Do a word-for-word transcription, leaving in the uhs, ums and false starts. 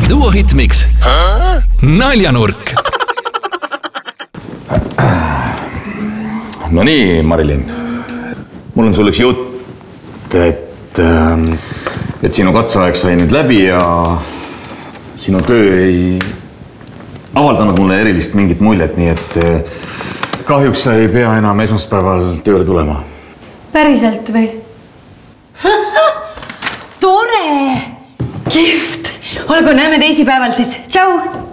Duo Hitmix. Naljanurk. No nii, Marilyn. Mul on sul üks jutt, et, et sinu katseaeg sai nüüd läbi ja sinu töö ei avaldanud mulle erilist mingit muljet, nii et kahjuks sa ei pea enam esmaspäeval tööle tulema. Päriselt või? Tore! Kihvt! Olgu, näeme teisipäeval siis. Tšau!